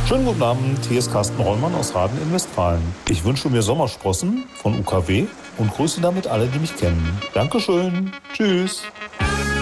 Schönen guten Abend, hier ist Carsten Rollmann aus Raden in Westfalen. Ich wünsche mir Sommersprossen von UKW und grüße damit alle, die mich kennen. Dankeschön, tschüss.